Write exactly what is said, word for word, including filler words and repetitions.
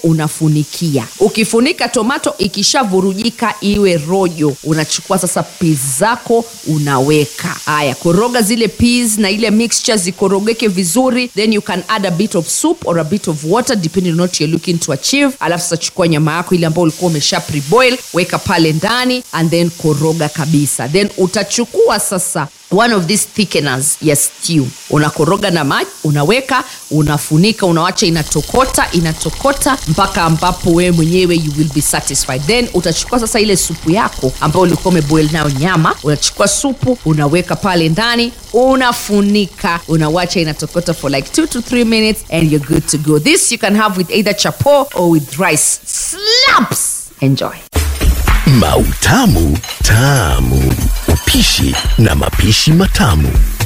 unafunikia. Ukifunika tomato ikishavurujika iwe rojo, unachukua sasa peas zako unaweka. Haya, koroga zile peas na ile mixture zikorogeke vizuri, then you can add a bit of soup or a bit of water depending on what you're looking to achieve. Alafu sasa chukua nyama yako ile ambayo ulikuwa umesha pre-boil, weka pale ndani and then koroga kabisa. Then utachukua sasa one of these thickeners ya stew, unakoroga na maji, unaweka, unafunika, unawacha inatokota inatokota mpaka ambapo wewe mwenyewe you will be satisfied. Then utachukua sasa ile supu yako ambayo ulikuwa umeboil nayo nyama, unachukua supu, unaweka pale ndani, unafunika, unawacha inatokota for like two to three minutes and you're good to go. This you can have with either chapo or with rice. Slaps! Enjoy. Mautamu Tamu. Upishi na mapishi matamu.